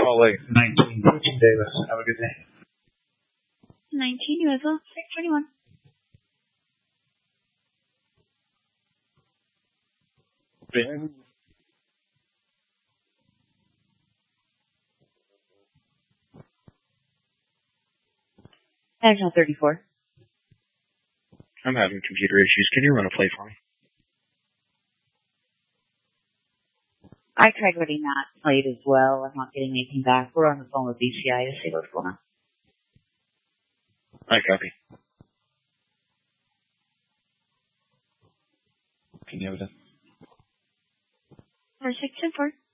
Salt Lake 19. Davis. Have a good day. 19, you as well. 621. National 34. I'm having computer issues. Can you run a play for me? I tried running that plate as well. I'm not getting anything back. We're on the phone with BCI to see what's going on. I copy. Can you have it? 4624.